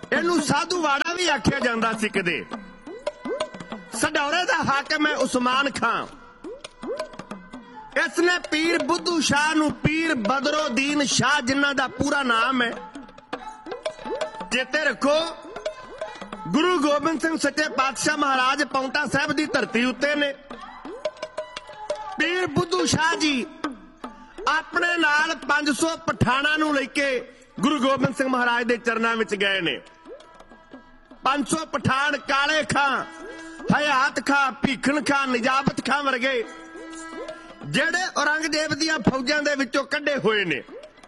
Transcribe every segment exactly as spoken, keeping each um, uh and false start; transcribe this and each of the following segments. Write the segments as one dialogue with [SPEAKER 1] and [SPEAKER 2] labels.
[SPEAKER 1] ਇਹਨੂੰ ਸਾਧੂਵਾੜਾ भी आख्या जाता सी कदे। सडौरे दा हाकम है उस्मान खां। इसने पीर बुद्धू शाह नू पीर बदरुद्दीन शाह जिन्ना दा पूरा नाम है चेते रखो। गुरु गोबिंद सिंह सच्चे पातशाह महाराज पाउंटा साहब की धरती उत्ते ने पीर बुद्धू शाह जी अपने नाल पांच सौ पठाणा नू लेके गुरु गोबिंद सिंह महाराज के चरणों में गए ने। पांच सौ पठान काले खां, हयात खां, भीखन खां, निजाबत खां वर्गे जेड़े औरंगजेब दियां फौजां दे विचों कड्ढे होए ने।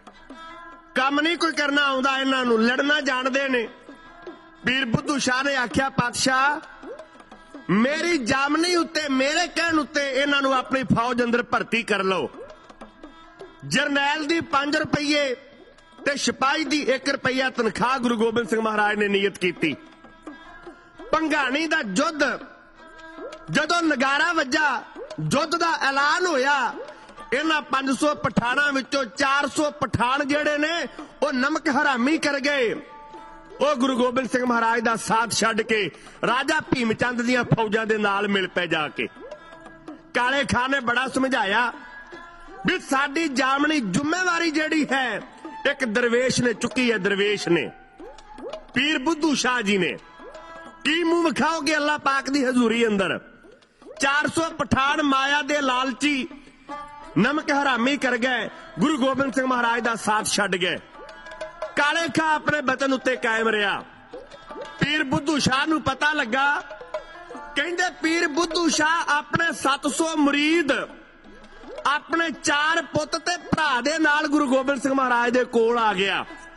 [SPEAKER 1] काम नहीं कोई करना आउंदा, इन्हां नूं लड़ना जाणदे ने। पीर बुद्धू शाह ने आख्या पातशाह मेरी जामनी उत्ते मेरे कहण उत्ते इन्हां नूं अपनी फौज अंदर भर्ती कर लो। जरनैल दी पांच रुपये ते सिपाही दी एक रुपया तनख्वाह गुरु गोबिंद सिंह महाराज ने नियत की। भंगाणी दा युद्ध जदों नगारा वजा युद्ध दा ऐलान होया, इन्हां पांच सौ पठाणा विचों चार सौ पठान जेड़े ने वो नमक हरामी कर गए। वो गुरु गोबिंद सिंह महाराज दा साथ छड्ड के राजा भीम चंद दियां फौजां दे नाल मिल पे जाके। काले खां ने बड़ा समझाया भी साडी जामनी जिम्मेवारी जेड़ी है एक दरवेश ने चुकी है। दरवेश ने पीर बुद्धू शाह जी ने की मुंह विखाओगे अल्लाह पाक दी हजूरी अंदर। चार सौ पठान माया दे लालची नमक हरामी कर गए, गुरु गोबिंद सिंह महाराज दा साथ छड्ड गए। काले खां अपने वतन उत्ते कायम रहा। पीर बुद्धू शाह नूं पता लगा, कहंदे पीर बुद्धू शाह अपने सत्त सौ मुरीद अपने चार पुत ते भरा दे नाल गुरु गोबिंद सिंह महाराज दे कोल आ गया।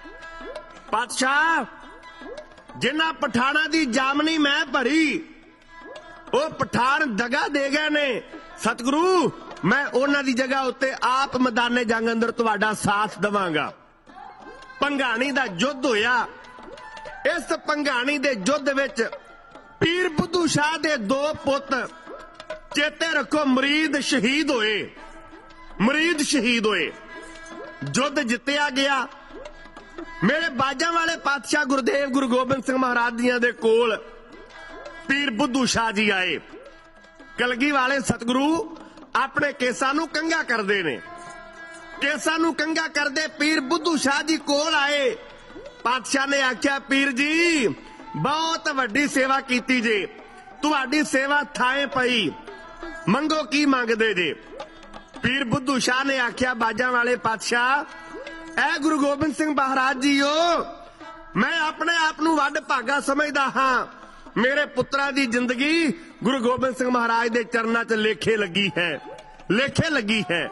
[SPEAKER 1] पातशाह जिन्हां पठाणा दी जामनी मैं भरी वो पठान दगा दे गए ने। सतगुरु मैं उन्हां दी जगह उत्ते आप मैदाने जंग अंदर तुहाडा साथ देवांगा। भंगाणी दा युद्ध होया। इस भंगाणी दे युद्ध विच पीर बुद्धू शाह दे दो पुत चेते रखो मुरीद शहीद होए। मुरीद शहीद होए, युद्ध जितया गया। मेरे बाजा वाले पातशाह गुरुदेव गुरु गोबिंद सिंह महाराज जियां दे कोल पीर बुद्धू शाह जी आए। कलगी वाले सतगुरु अपने केसां नूं कंघा करदे ने। केसां नूं कंघा करदे पीर बुद्धू शाह जी कोल आए। पातशाह ने आख्या पीर जी बहुत वड्डी सेवा कीती जे, तुहाडी सेवा थाए पई, मंगो की मंगदे जे। पीर बुद्धू शाह ने आख्या बाजा वाले पातशाह ऐ गुरु गोबिंद सिंह महाराज जी ओ मैं अपने आप नूं वड्ड भागा समझदा हां। मेरे पुत्रा दी जिंदगी गुरु गोबिंद सिंह महाराज दे चरनां च लेखे लगी है, लेखे लगी है।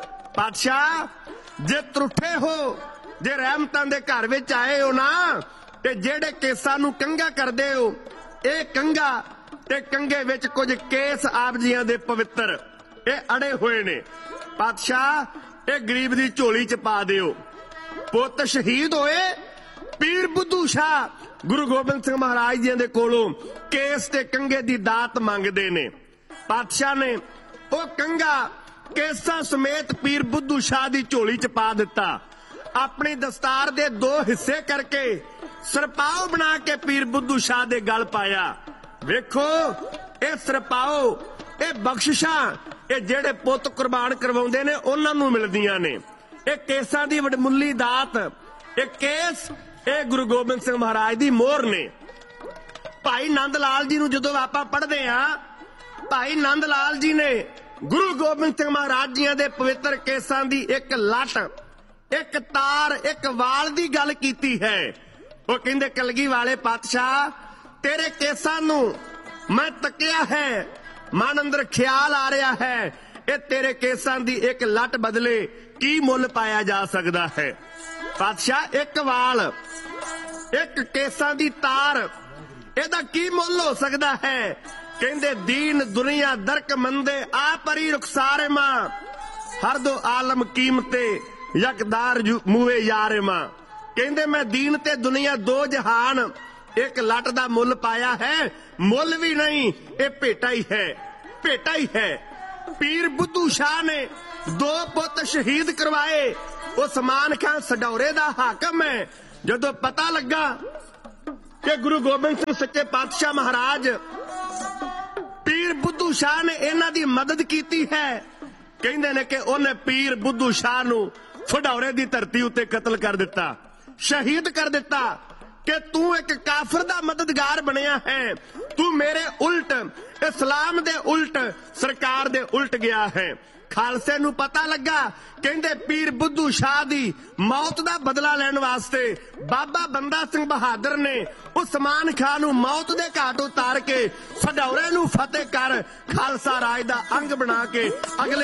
[SPEAKER 1] पातशाह जे त्रुठे हो, जे रहमतां दे घर विच आए हो ना ते जेड़े केसां नूं कंघा करदे हो, ए कंघा ते कंघे विच कुछ केस आप जियां दे पवित्र ए अड़े हुए ने। पातशाह ए गरीब दी झोली च पा दिओ। पुत शहीद होए, पीर बुद्धू शाह गुरु गोबिंद सिंह महाराज जी दे कोलों केस ते कंघे दी दात मंगदे ने। पातशाह ने ओ कंघा केसां समेत पीर बुद्धू शाह दी झोली च पा दिता। अपनी दस्तार दे दो हिस्से करके सरपाओ बना के पीर बुद्धू शाह दे गल पाया। वेखो ए सरपाओ ए बख्शिशां ए जेड़े पुत कुर्बान करवाउंदे ने उन्हां नूं मिलदियां ने। ए केसां दी वडमुल्ली दात, ए केस ए गुरु गोबिंद सिंह महाराज दी मोहर ने। भाई नंद लाल जी नूं जदों आपां पढ़दे आ, भाई नंद लाल जी ने गुरु गोबिंद सिंह महाराज जी दे पवित्र केसां दी एक लट, एक तार, एक वाल दी गल कीती है। वो कहंदे कलगी वाले पातशाह तेरे केसां नूं मैं तकिया है, मन अंदर ख्याल आ रहा है ए तेरे केसां दी एक लट बदले की मुल पाया जा सकता है। पातशाह एक वाल, एक केसां दी तार, एदा की मुल हो सकता है? कहंदे दीन दुनिया दरक मंदे आ परी रुखसारे मां, हर दो आलम कीमते यकदार मुए यारे मां। कहंदे मैं दीन ते दुनिया दो जहान एक लट दा मुल पाया है। मुल भी नहीं, ये भेटा ही है, भेटा ही है। पीर बुद्धू शाह ने दो पुत शहीद करवाए। उस्मान खां सडौरे दा हाकम है। जदों पता लगा ਕਿ ਗੁਰੂ ਗੋਬਿੰਦ ਸਿੰਘ ਸੱਚੇ ਪਾਤਸ਼ਾਹ ਮਹਾਰਾਜ ਪੀਰ ਬੁੱਧੂ ਸ਼ਾਹ ਨੇ ਇਹਨਾਂ ਦੀ ਮਦਦ ਕੀਤੀ ਹੈ। ਕਹਿੰਦੇ ਨੇ ਕਿ ਉਹਨੇ ਪੀਰ ਬੁੱਧੂ ਸ਼ਾਹ ਨੂੰ ਫਡੌਰੇ ਦੀ ਧਰਤੀ ਉੱਤੇ ਕਤਲ ਕਰ ਦਿੱਤਾ, ਸ਼ਹੀਦ ਕਰ ਦਿੱਤਾ ਕਿ ਤੂੰ ਇੱਕ ਕਾਫਰ ਦਾ ਮਦਦਗਾਰ ਬਣਿਆ ਹੈ, ਤੂੰ ਮੇਰੇ ਉਲਟ, ਇਸਲਾਮ ਦੇ ਉਲਟ, ਸਰਕਾਰ ਦੇ ਉਲਟ ਗਿਆ ਹੈ। ਖਾਲਸੇ ਨੂੰ ਪਤਾ ਲੱਗਾ, ਕਹਿੰਦੇ ਪੀਰ ਬੁੱਧੂ ਸ਼ਾਹ ਦੀ ਮੌਤ ਦਾ ਬਦਲਾ ਲੈਣ ਵਾਸਤੇ ਬਾਬਾ ਬੰਦਾ ਸਿੰਘ ਬਹਾਦਰ ਨੇ ਉਸਮਾਨ ਖਾਨ ਨੂੰ ਮੌਤ ਦੇ ਘਾਟ ਉਤਾਰ ਕੇ ਫਡੌਰੇ ਨੂੰ ਫਤਿਹ ਕਰ ਖਾਲਸਾ ਰਾਜ ਦਾ ਅੰਗ ਬਣਾ ਕੇ ਅਗਲੇ